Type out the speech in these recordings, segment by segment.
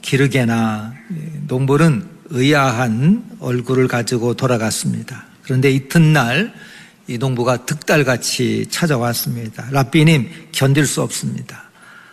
기르게나. 농부는 의아한 얼굴을 가지고 돌아갔습니다. 그런데 이튿날 이 농부가 득달같이 찾아왔습니다. 랍비님, 견딜 수 없습니다.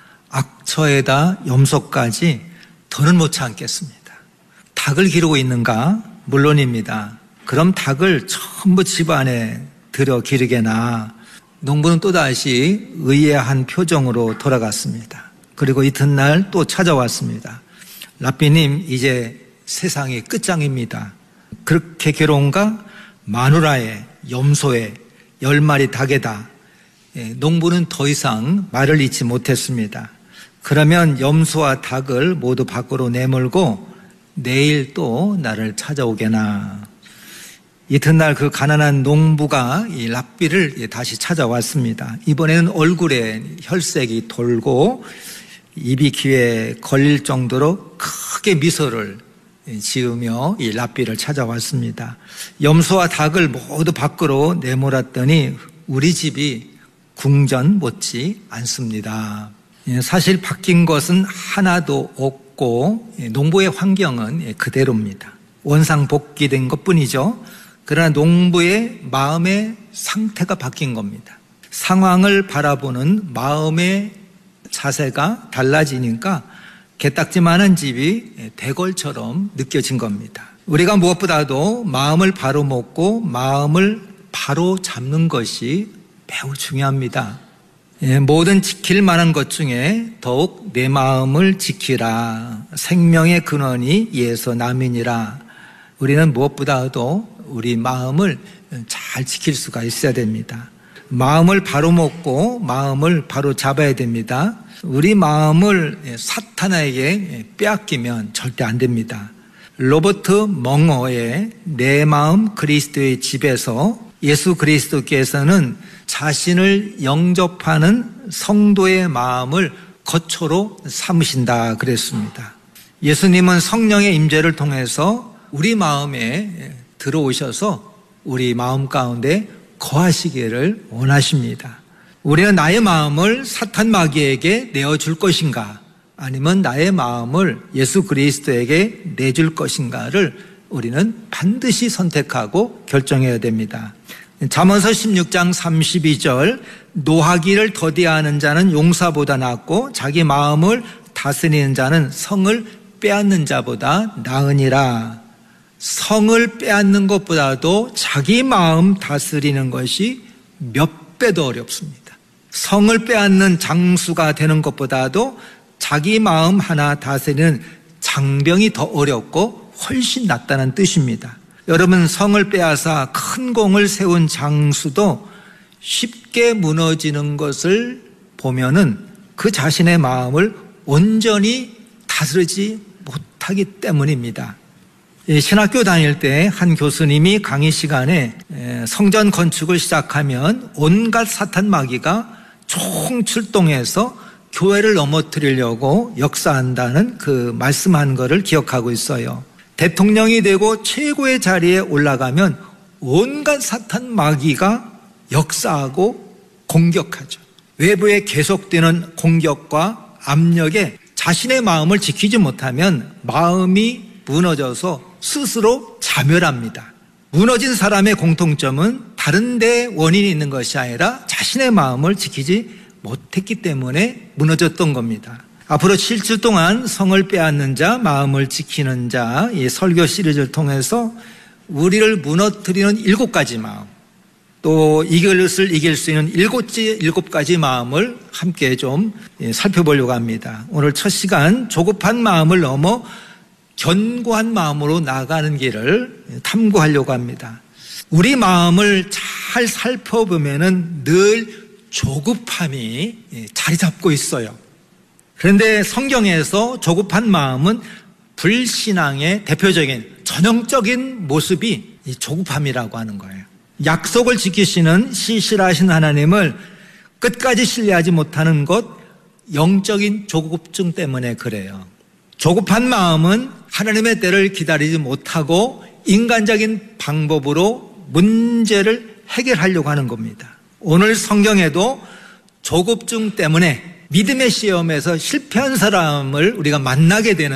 악처에다 염소까지 더는 못 참겠습니다. 닭을 기르고 있는가? 물론입니다. 그럼 닭을 전부 집 안에 들여 기르게나. 농부는 또다시 의아한 표정으로 돌아갔습니다. 그리고 이튿날 또 찾아왔습니다. 랍비님, 이제 세상이 끝장입니다. 그렇게 괴로운가? 마누라에, 염소에, 10마리 닭에다. 농부는 더 이상 말을 잇지 못했습니다. 그러면 염소와 닭을 모두 밖으로 내몰고 내일 또 나를 찾아오게나. 이튿날 그 가난한 농부가 이 랍비를 다시 찾아왔습니다. 이번에는 얼굴에 혈색이 돌고 입이 귀에 걸릴 정도로 크게 미소를 지으며 이 랍비를 찾아왔습니다. 염소와 닭을 모두 밖으로 내몰았더니 우리 집이 궁전 못지 않습니다. 사실 바뀐 것은 하나도 없고 농부의 환경은 그대로입니다. 원상복귀된 것뿐이죠. 그러나 농부의 마음의 상태가 바뀐 겁니다. 상황을 바라보는 마음의 자세가 달라지니까 게딱지만한 집이 대궐처럼 느껴진 겁니다. 우리가 무엇보다도 마음을 바로 먹고 마음을 바로 잡는 것이 매우 중요합니다. 모든 지킬 만한 것 중에 더욱 내 마음을 지키라. 생명의 근원이 예서 남이니라. 우리는 무엇보다도 우리 마음을 잘 지킬 수가 있어야 됩니다. 마음을 바로 먹고 마음을 바로 잡아야 됩니다. 우리 마음을 사탄에게 빼앗기면 절대 안 됩니다. 로버트 멍어의 내 마음 그리스도의 집에서 예수 그리스도께서는 자신을 영접하는 성도의 마음을 거초로 삼으신다 그랬습니다. 예수님은 성령의 임재를 통해서 우리 마음에 들어오셔서 우리 마음 가운데 거하시기를 원하십니다. 우리는 나의 마음을 사탄 마귀에게 내어줄 것인가, 아니면 나의 마음을 예수 그리스도에게 내줄 것인가를 우리는 반드시 선택하고 결정해야 됩니다. 잠언서 16장 32절, 노하기를 더디하는 자는 용사보다 낫고 자기 마음을 다스리는 자는 성을 빼앗는 자보다 나으니라. 성을 빼앗는 것보다도 자기 마음 다스리는 것이 몇 배도 어렵습니다. 성을 빼앗는 장수가 되는 것보다도 자기 마음 하나 다스리는 장병이 더 어렵고 훨씬 낫다는 뜻입니다. 여러분, 성을 빼앗아 큰 공을 세운 장수도 쉽게 무너지는 것을 보면은 그 자신의 마음을 온전히 다스리지 못하기 때문입니다. 신학교 다닐 때 한 교수님이 강의 시간에 성전 건축을 시작하면 온갖 사탄 마귀가 총출동해서 교회를 넘어뜨리려고 역사한다는 그 말씀한 거를 기억하고 있어요. 대통령이 되고 최고의 자리에 올라가면 온갖 사탄 마귀가 역사하고 공격하죠. 외부에 계속되는 공격과 압력에 자신의 마음을 지키지 못하면 마음이 무너져서 스스로 자멸합니다. 무너진 사람의 공통점은 다른 데 원인이 있는 것이 아니라 자신의 마음을 지키지 못했기 때문에 무너졌던 겁니다. 앞으로 7주 동안 성을 빼앗는 자, 마음을 지키는 자, 이 설교 시리즈를 통해서 우리를 무너뜨리는 7가지 마음, 또 이것을 이길 수 있는 7가지 마음을 함께 좀 살펴보려고 합니다. 오늘 첫 시간, 조급한 마음을 넘어 견고한 마음으로 나가는 길을 탐구하려고 합니다. 우리 마음을 잘 살펴보면은 늘 조급함이 자리 잡고 있어요. 그런데 성경에서 조급한 마음은 불신앙의 대표적인 전형적인 모습이 이 조급함이라고 하는 거예요. 약속을 지키시는 신실하신 하나님을 끝까지 신뢰하지 못하는 것, 영적인 조급증 때문에 그래요. 조급한 마음은 하나님의 때를 기다리지 못하고 인간적인 방법으로 문제를 해결하려고 하는 겁니다. 오늘 성경에도 조급증 때문에 믿음의 시험에서 실패한 사람을 우리가 만나게 되는